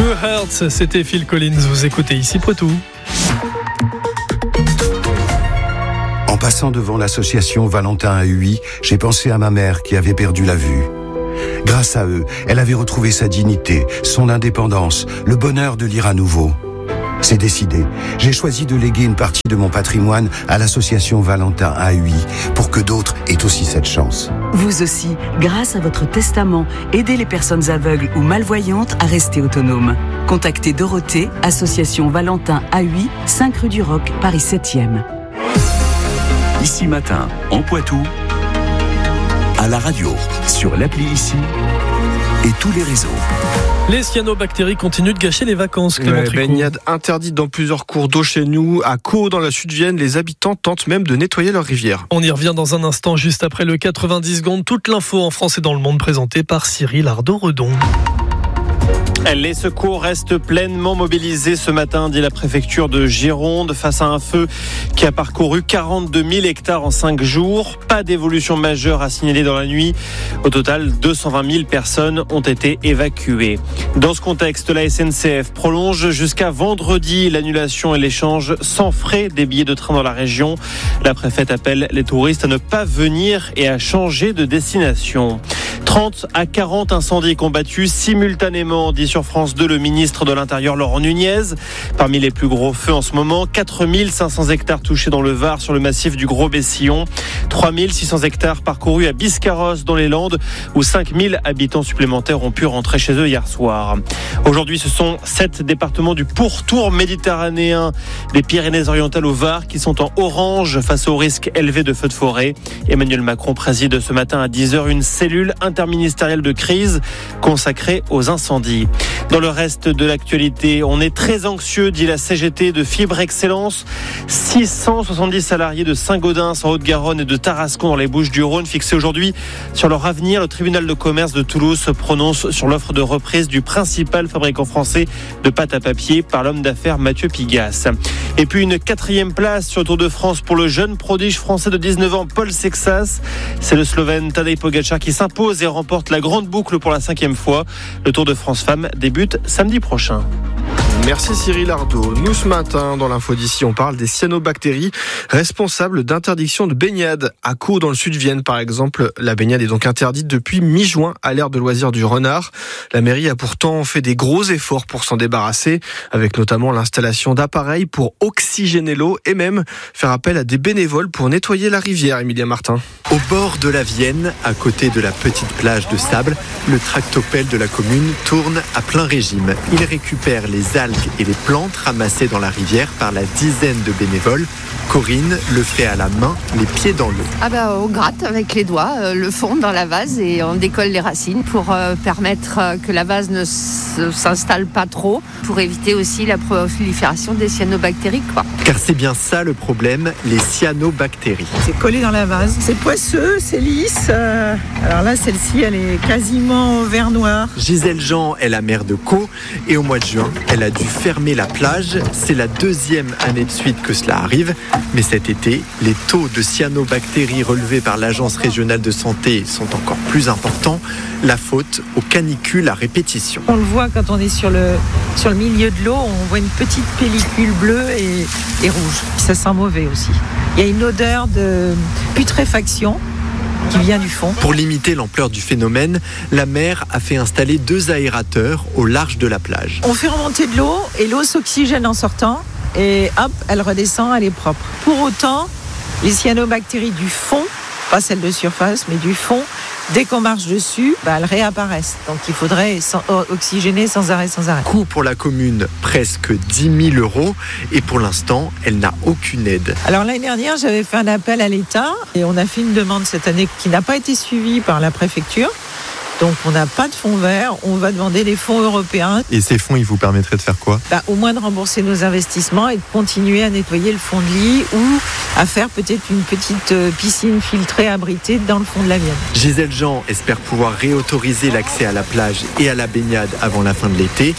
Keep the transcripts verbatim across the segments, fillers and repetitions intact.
True Hearts, c'était Phil Collins. Vous écoutez ici Poitou. En passant devant l'association Valentin à Huy, j'ai pensé à ma mère qui avait perdu la vue. Grâce à eux, elle avait retrouvé sa dignité, son indépendance, le bonheur de lire à nouveau. C'est décidé. J'ai choisi de léguer une partie de mon patrimoine à l'association Valentin à Huy pour que d'autres aient aussi cette chance. Vous aussi, grâce à votre testament, aidez les personnes aveugles ou malvoyantes à rester autonomes. Contactez Dorothée, association Valentin à Huy, cinq rue du Roc, Paris septième. Ici Matin, en Poitou, à la radio, sur l'appli Ici et tous les réseaux. Les cyanobactéries continuent de gâcher les vacances. Ouais, baignade interdite dans plusieurs cours d'eau chez nous. À Caux, dans la Sud-Vienne, les habitants tentent même de nettoyer leur rivière. On y revient dans un instant, juste après le quatre-vingt-dix secondes. Toute l'info en France et dans le monde présentée par Cyril Ardo-Redon. Les secours restent pleinement mobilisés ce matin, dit la préfecture de Gironde, face à un feu qui a parcouru quarante-deux mille hectares en cinq jours. Pas d'évolution majeure à signaler dans la nuit. Au total, deux cent vingt mille personnes ont été évacuées. Dans ce contexte, la S N C F prolonge jusqu'à vendredi l'annulation et l'échange sans frais des billets de train dans la région. La préfète appelle les touristes à ne pas venir et à changer de destination. trente à quarante incendies combattus simultanément, dit sur France deux le ministre de l'Intérieur Laurent Nunez. Parmi les plus gros feux en ce moment, quatre mille cinq cents hectares touchés dans le Var sur le massif du Gros-Bessillon, trois mille six cents hectares parcourus à Biscarrosse dans les Landes, où cinq mille habitants supplémentaires ont pu rentrer chez eux hier soir. Aujourd'hui, ce sont sept départements du pourtour méditerranéen des Pyrénées-Orientales au Var qui sont en orange face au risque élevé de feux de forêt. Emmanuel Macron préside ce matin à dix heures une cellule interministérielle de crise consacrée aux incendies. Dans le reste de l'actualité, on est très anxieux, dit la C G T de Fibre Excellence. six cent soixante-dix salariés de Saint-Gaudens en Haute-Garonne et de Tarascon dans les Bouches-du-Rhône fixés aujourd'hui sur leur avenir. Le tribunal de commerce de Toulouse se prononce sur l'offre de reprise du principal fabricant français de pâte à papier par l'homme d'affaires Mathieu Pigasse. Et puis une quatrième place sur le Tour de France pour le jeune prodige français de dix-neuf ans, Paul Sexas. C'est le Slovène Tadej Pogačar qui s'impose et remporte la grande boucle pour la cinquième fois. Le Tour de France Femmes débute samedi prochain. Merci Cyril Ardo. Nous ce matin, dans l'info d'ici, on parle des cyanobactéries responsables d'interdiction de baignade. À Caux, dans le Sud-Vienne, par exemple, la baignade est donc interdite depuis mi-juin à l'aire de loisirs du Renard. La mairie a pourtant fait des gros efforts pour s'en débarrasser, avec notamment l'installation d'appareils pour oxygéner l'eau et même faire appel à des bénévoles pour nettoyer la rivière. Emilia Martin. Au bord de la Vienne, à côté de la petite plage de sable, le tractopelle de la commune tourne à plein régime. Il récupère les algues et les plantes ramassées dans la rivière par la dizaine de bénévoles. Corinne le fait à la main, les pieds dans l'eau. Ah bah, on gratte avec les doigts euh, le fond dans la vase et on décolle les racines pour euh, permettre euh, que la vase ne s- s'installe pas trop, pour éviter aussi la prolifération des cyanobactéries, quoi. Car c'est bien ça le problème, les cyanobactéries. C'est collé dans la vase. C'est poisseux, c'est lisse. Euh, alors là, celle-ci, elle est quasiment vert noir. Gisèle Jean est la maire de Caux et au mois de juin, elle a dû fermer la plage. C'est la deuxième année de suite que cela arrive. Mais cet été, les taux de cyanobactéries relevés par l'Agence régionale de santé sont encore plus importants. La faute aux canicules à répétition. On le voit quand on est sur le, sur le milieu de l'eau, on voit une petite pellicule bleue et, et rouge. Ça sent mauvais aussi. Il y a une odeur de putréfaction qui vient du fond. Pour limiter l'ampleur du phénomène, la mer a fait installer deux aérateurs au large de la plage. On fait remonter de l'eau et l'eau s'oxygène en sortant et hop, elle redescend, elle est propre. Pour autant, les cyanobactéries du fond, pas celles de surface, mais du fond, dès qu'on marche dessus, bah, elles réapparaissent. Donc il faudrait sans, oxygéner sans arrêt, sans arrêt. Coût pour la commune, presque dix mille euros. Et pour l'instant, elle n'a aucune aide. Alors l'année dernière, j'avais fait un appel à l'État et on a fait une demande cette année qui n'a pas été suivie par la préfecture. Donc on n'a pas de fonds verts, on va demander des fonds européens. Et ces fonds, ils vous permettraient de faire quoi ? Bah, au moins de rembourser nos investissements et de continuer à nettoyer le fond de lit ou à faire peut-être une petite piscine filtrée abritée dans le fond de la Vienne. Gisèle Jean espère pouvoir réautoriser l'accès à la plage et à la baignade avant la fin de l'été.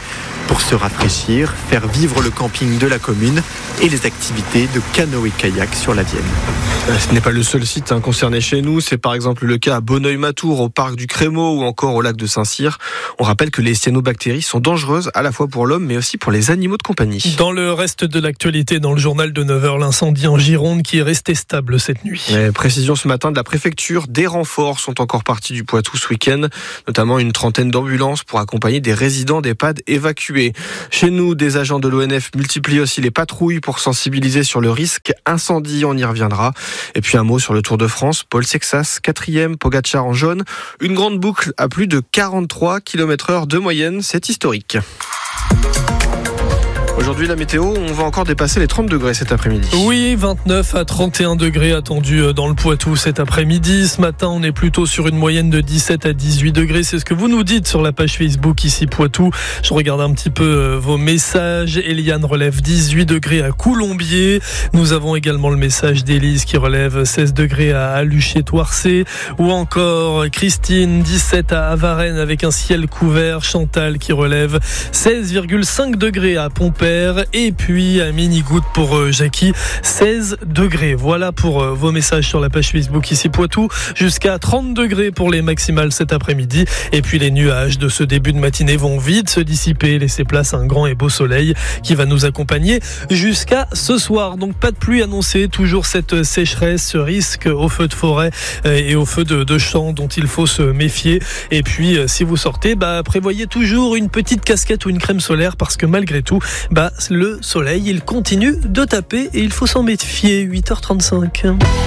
pour se rafraîchir, faire vivre le camping de la commune et les activités de canoë-kayak sur la Vienne. Ce n'est pas le seul site hein, concerné chez nous, c'est par exemple le cas à Bonneuil-Matour, au parc du Crémaux ou encore au lac de Saint-Cyr. On rappelle que les cyanobactéries sont dangereuses à la fois pour l'homme mais aussi pour les animaux de compagnie. Dans le reste de l'actualité, dans le journal de neuf heures, l'incendie en Gironde qui est resté stable cette nuit. Et précision ce matin de la préfecture, des renforts sont encore partis du Poitou ce week-end, notamment une trentaine d'ambulances pour accompagner des résidents d'EHPAD évacués. Chez nous, des agents de l'O N F multiplient aussi les patrouilles pour sensibiliser sur le risque incendie, on y reviendra. Et puis un mot sur le Tour de France, Paul Sexas, quatrième, Pogacar en jaune. Une grande boucle à plus de quarante-trois kilomètres heure de moyenne, c'est historique. Aujourd'hui, la météo, on va encore dépasser les trente degrés cet après-midi. Oui, vingt-neuf à trente et un degrés attendus dans le Poitou cet après-midi. Ce matin, on est plutôt sur une moyenne de dix-sept à dix-huit degrés. C'est ce que vous nous dites sur la page Facebook ici Poitou. Je regarde un petit peu vos messages. Eliane relève dix-huit degrés à Coulombiers. Nous avons également le message d'Élise qui relève seize degrés à Aluché-Toircé. Ou encore Christine, dix-sept à Varennes avec un ciel couvert. Chantal qui relève seize virgule cinq degrés à Pompey. Et puis à mini-goutte pour Jackie, seize degrés. Voilà pour vos messages sur la page Facebook ici Poitou. Jusqu'à trente degrés pour les maximales cet après-midi. Et puis les nuages de ce début de matinée vont vite se dissiper, laisser place à un grand et beau soleil qui va nous accompagner jusqu'à ce soir. Donc pas de pluie annoncée, toujours cette sécheresse, ce risque au feu de forêt et au feu de, de champs dont il faut se méfier. Et puis si vous sortez, bah, prévoyez toujours une petite casquette ou une crème solaire parce que malgré tout, bah, le soleil, il continue de taper et il faut s'en méfier. huit heures trente-cinq.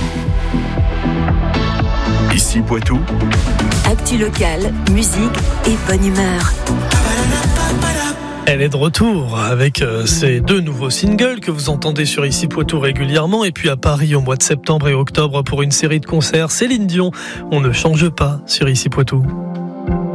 Ici Poitou. Actu locale, musique et bonne humeur. Elle est de retour avec ces deux nouveaux singles que vous entendez sur Ici Poitou régulièrement et puis à Paris au mois de septembre et octobre pour une série de concerts. Céline Dion, on ne change pas sur Ici Poitou.